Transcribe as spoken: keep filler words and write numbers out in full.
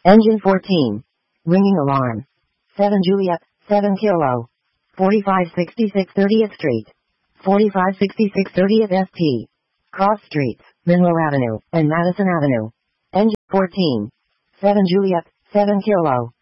Engine fourteen. Ringing alarm. seven Juliet, seven Kilo. forty-five sixty-six thirtieth Street. forty-five sixty-six thirtieth S T. Cross Streets, Monroe Avenue, and Madison Avenue. Engine fourteen. seven Juliet, seven Kilo.